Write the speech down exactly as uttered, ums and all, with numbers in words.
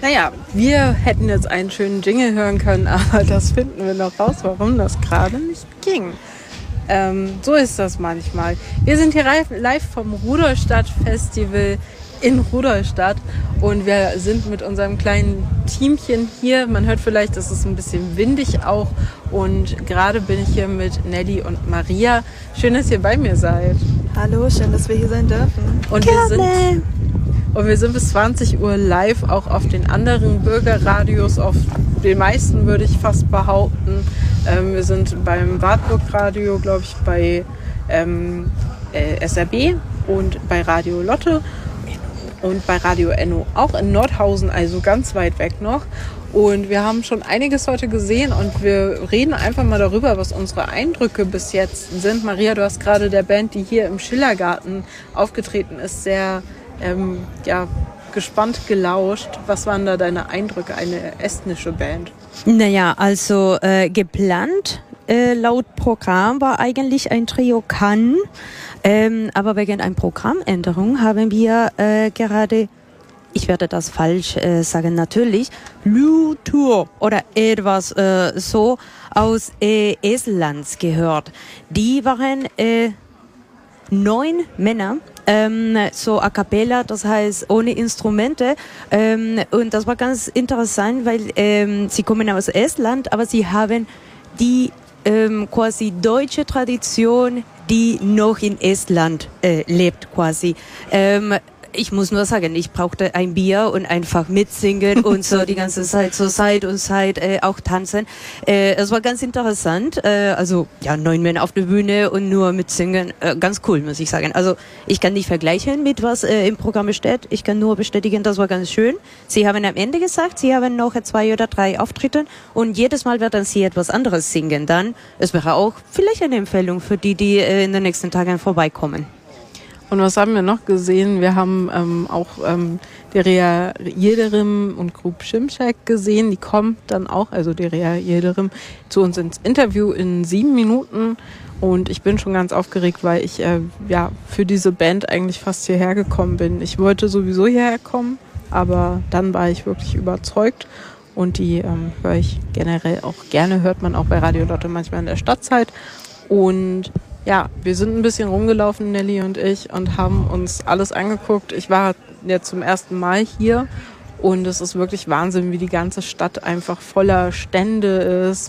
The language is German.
Naja, wir hätten jetzt einen schönen Jingle hören können, aber das finden wir noch raus, warum das gerade nicht ging. Ähm, so ist das manchmal. Wir sind hier live vom Rudolstadt-Festival in Rudolstadt und wir sind mit unserem kleinen Teamchen hier. Man hört vielleicht, es ist ein bisschen windig auch und gerade bin ich hier mit Nelly und Maria. Schön, dass ihr bei mir seid. Hallo, schön, dass wir hier sein dürfen. Und wir sind, und wir sind bis zwanzig Uhr live auch auf den anderen Bürgerradios, auf den meisten würde ich fast behaupten. Ähm, wir sind beim Wartburg-Radio, glaube ich, bei ähm, äh, S R B und bei Radio Lotte. Und bei Radio Enno auch in Nordhausen, also ganz weit weg noch. Und wir haben schon einiges heute gesehen und wir reden einfach mal darüber, was unsere Eindrücke bis jetzt sind. Maria, du hast gerade der Band, die hier im Schillergarten aufgetreten ist, sehr ähm, ja, gespannt gelauscht. Was waren da deine Eindrücke, eine estnische Band? Naja, also äh, geplant äh, laut Programm war eigentlich ein Trio Cannes. Ähm, aber wegen einer Programmänderung haben wir äh, gerade, ich werde das falsch äh, sagen natürlich, Lutur oder etwas äh, so aus äh, Estlands gehört. Die waren äh, neun Männer, ähm, so a cappella, das heißt ohne Instrumente. Ähm, und das war ganz interessant, weil ähm, sie kommen aus Estland, aber sie haben die ähm, quasi deutsche Tradition, die noch in Estland äh, lebt quasi. Ähm, ich muss nur sagen, ich brauchte ein Bier und einfach mitsingen und so die ganze Zeit, so Side und Side äh, auch tanzen. Äh, es war ganz interessant. Äh, also ja, neun Männer auf der Bühne und nur mitsingen. Äh, ganz cool, muss ich sagen. Also ich kann nicht vergleichen mit was äh, im Programm steht. Ich kann nur bestätigen, das war ganz schön. Sie haben am Ende gesagt, sie haben noch zwei oder drei Auftritte und jedes Mal werden sie etwas anderes singen. Dann, es wäre auch vielleicht eine Empfehlung für die, die äh, in den nächsten Tagen vorbeikommen. Und was haben wir noch gesehen? Wir haben ähm, auch ähm, Deria Yildirim und Grup Şimşek gesehen. Die kommt dann auch, also Deria Yildirim, zu uns ins Interview in sieben Minuten. Und ich bin schon ganz aufgeregt, weil ich äh, ja für diese Band eigentlich fast hierher gekommen bin. Ich wollte sowieso hierher kommen, aber dann war ich wirklich überzeugt. Und die ähm, höre ich generell auch gerne, hört man auch bei Radio Lotte manchmal in der Stadtzeit. Und ja, wir sind ein bisschen rumgelaufen, Nelly und ich, und haben uns alles angeguckt. Ich war jetzt zum ersten Mal hier und es ist wirklich Wahnsinn, wie die ganze Stadt einfach voller Stände ist.